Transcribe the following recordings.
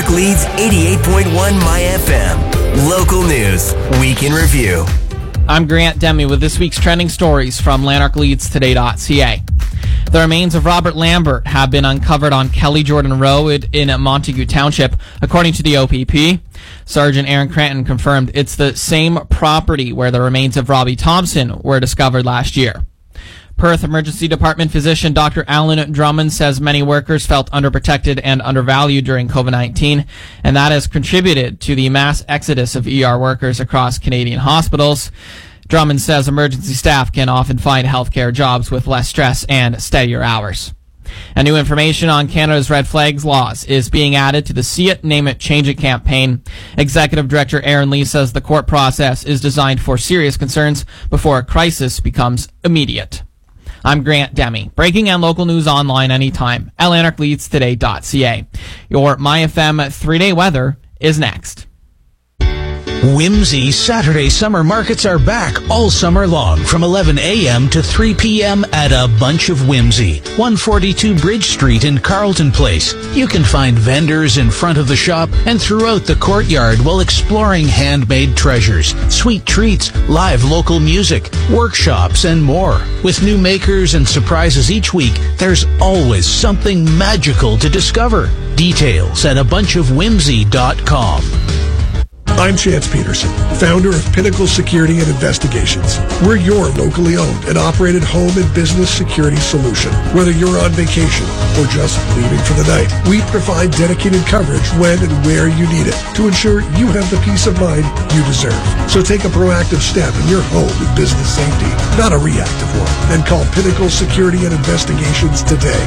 Lanark Leeds 88.1 My FM. Local news, week in review. I'm Grant Demi with this week's trending stories from lanarkleadstoday.ca. The remains of Robert Lambert have been uncovered on Kelly Jordan Road in Montague Township, according to the OPP. Sergeant Aaron Cranton confirmed it's the same property where the remains of Robbie Thompson were discovered last year. Perth Emergency Department physician Dr. Alan Drummond says many workers felt underprotected and undervalued during COVID-19, and that has contributed to the mass exodus of ER workers across Canadian hospitals. Drummond says emergency staff can often find healthcare jobs with less stress and steadier hours. And new information on Canada's red flags laws is being added to the See It, Name It, Change It campaign. Executive Director Aaron Lee says the court process is designed for serious concerns before a crisis becomes immediate. I'm Grant Demi. Breaking and local news online anytime at lanarkleadstoday.ca. Your MyFM 3-day weather is next. Whimsy Saturday summer markets are back all summer long from 11 a.m. to 3 p.m. at A Bunch of Whimsy, 142 Bridge Street in Carleton Place. You can find vendors in front of the shop and throughout the courtyard while exploring handmade treasures, sweet treats, live local music, workshops, and more. With new makers and surprises each week, there's always something magical to discover. Details at abunchofwhimsy.com. I'm Chance Peterson, founder of Pinnacle Security and Investigations. We're your locally owned and operated home and business security solution. Whether you're on vacation or just leaving for the night, we provide dedicated coverage when and where you need it to ensure you have the peace of mind you deserve. So take a proactive step in your home and business safety, not a reactive one, and call Pinnacle Security and Investigations today,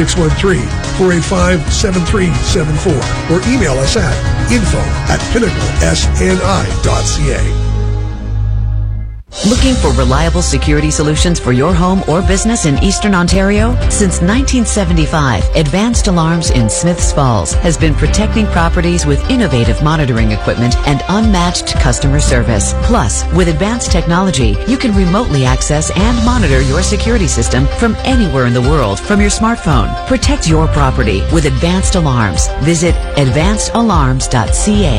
613-485-7374, or email us at info@pinnaclesni.ca. Looking for reliable security solutions for your home or business in Eastern Ontario? Since 1975, Advanced Alarms in Smiths Falls has been protecting properties with innovative monitoring equipment and unmatched customer service. Plus, with advanced technology, you can remotely access and monitor your security system from anywhere in the world from your smartphone. Protect your property with Advanced Alarms. Visit advancedalarms.ca.